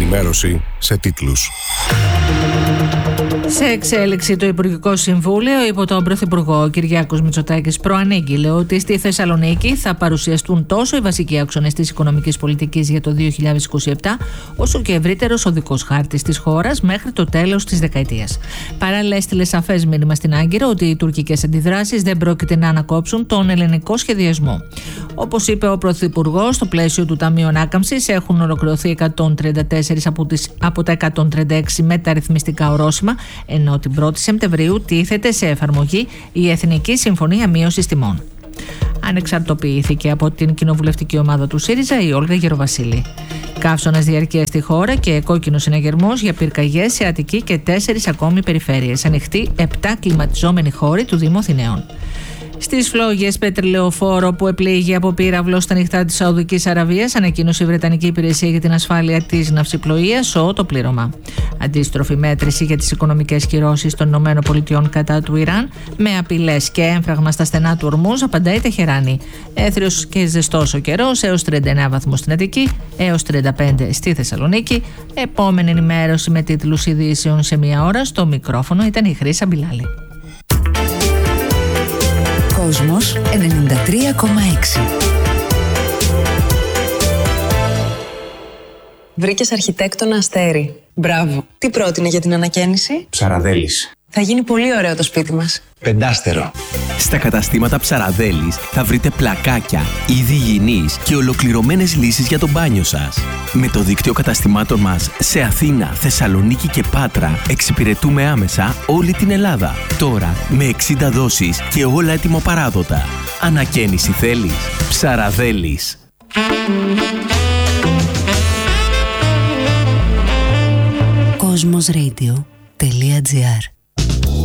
ενημέρωση σε τίτλους. Σε εξέλιξη το Υπουργικό Συμβούλιο υπό τον Πρωθυπουργό ο Κυριάκος Μητσοτάκης προανήγγειλε ότι στη Θεσσαλονίκη θα παρουσιαστούν τόσο οι βασικοί άξονες της οικονομικής πολιτικής για το 2027 όσο και ευρύτερος οδικός χάρτης της χώρας μέχρι το τέλος της δεκαετίας. Παράλληλα έστειλε σαφές μήνυμα στην Άγκυρα ότι οι τουρκικές αντιδράσεις δεν πρόκειται να ανακόψουν τον ελληνικό σχεδιασμό. Όπως είπε ο Πρωθυπουργός, στο πλαίσιο του Ταμείου Ανάκαμψης έχουν ολοκληρωθεί 134 από τα 136 μεταρρυθμιστικά ορόσημα, ενώ την 1η Σεπτεμβρίου τίθεται σε εφαρμογή η Εθνική Συμφωνία Μείωσης Τιμών. Ανεξαρτοποιήθηκε από την κοινοβουλευτική ομάδα του ΣΥΡΙΖΑ η Όλγα Γεροβασίλη. Καύσωνας διαρκείας στη χώρα και κόκκινος συναγερμός για πυρκαγιές σε Αττική και 4 ακόμη περιφέρειες. Ανοιχτοί 7 κλιματιζόμενοι χώροι του Δήμου Αθηναίων. Στις φλόγες πετρελαιοφόρο που επλήγει από πύραυλο στα νυχτά της Σαουδικής Αραβίας, ανακοίνωσε η Βρετανική Υπηρεσία για την Ασφάλεια της Ναυσιπλοείας το πλήρωμα. Αντίστροφη μέτρηση για τις οικονομικές κυρώσεις των ΗΠΑ κατά του Ιράν, με απειλές και έμφραγμα στα στενά του Ορμούζ, απαντάει η Τεχεράνη. Έθριος και ζεστός ο καιρός, έως 39 βαθμούς στην Αττική, έως 35 στη Θεσσαλονίκη. Επόμενη ενημέρωση με τίτλους ειδήσεων σε μία ώρα. Στο μικρόφωνο ήταν η Χρύσα Μπιλάλη. Κόσμος 93,6. Βρήκες αρχιτέκτονα Αστέρι. Μπράβο. Τι πρότεινε για την ανακαίνιση? Ψαραδέλης. Θα γίνει πολύ ωραίο το σπίτι μας. Πεντάστερο. Στα καταστήματα Ψαραδέλης θα βρείτε πλακάκια, είδη υγιεινής και ολοκληρωμένες λύσεις για το μπάνιο σας. Με το δίκτυο καταστημάτων μας σε Αθήνα, Θεσσαλονίκη και Πάτρα εξυπηρετούμε άμεσα όλη την Ελλάδα. Τώρα με 60 δόσεις και όλα ετοιμοπαράδοτα. Ανακαίνιση θέλεις? Ψαραδέλης. Cosmosradio.gr